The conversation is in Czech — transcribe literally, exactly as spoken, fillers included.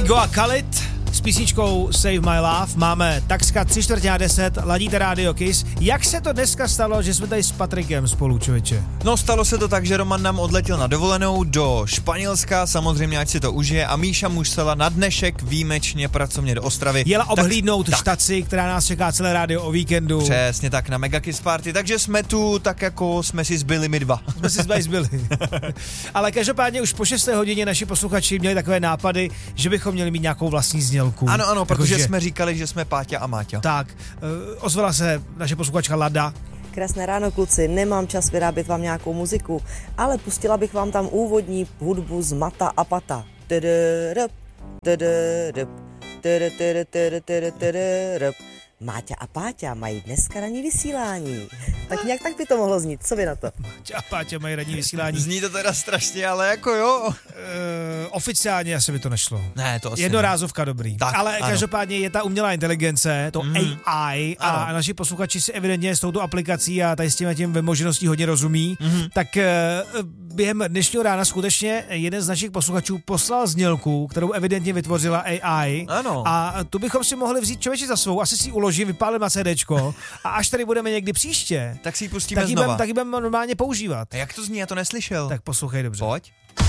Kygo a Khalid s písničkou Save My Love. Máme takřka tři čtvrtě na deset, ladíte Radio Kiss. Jak se to dneska stalo, že jsme tady s Patrikem spolu, člověče? No, stalo se to tak, že Roman nám odletěl na dovolenou do Španělska, samozřejmě ať si to užije, a Míša musela na dnešek výjimečně pracovně do Ostravy. Jela obhlídnout tak, štaci, která nás čeká celé rádio o víkendu. Přesně tak, na Mega Kiss Party, takže jsme tu tak jako jsme si zbyli my dva. Jsme si zbyli. Ale každopádně už po šesté hodině naši posluchači měli takové nápady, že bychom měli mít nějakou vlastní znělku. Ano, ano, protože že... jsme říkali, že jsme Páťa a Máťa. Tak, uh, ozvala se naše posluchačka Lada. Krásné ráno, kluci, nemám čas vyrábět vám nějakou muziku, ale pustila bych vám tam úvodní hudbu z Mata a Pata. Máťa a Páťa mají dneska ranní vysílání. Tak nějak tak by to mohlo znít, co vy na to? Máťa a Páťa mají ranní vysílání. Zní to teda strašně, ale jako jo. Uh, oficiálně asi by to nešlo. Ne, to asi Jednorázovka dobrý. Tak, ale ano. každopádně je ta umělá inteligence, to mm. A I, a ano. naši posluchači si evidentně s touto aplikací a tady s těmi tím možností hodně rozumí, mm. tak uh, během dnešního rána skutečně jeden z našich posluchačů poslal znělku, kterou evidentně vytvořila A I. Ano. A tu bychom si mohli vzít člověče za svou, asi si ji uložím, vypálím na CDčko a až tady budeme někdy příště, tak si ji pustíme tak ji znova. budeme tak ji budeme normálně používat. A jak to zní, já to neslyšel. Tak poslouchej dobře. Pojď.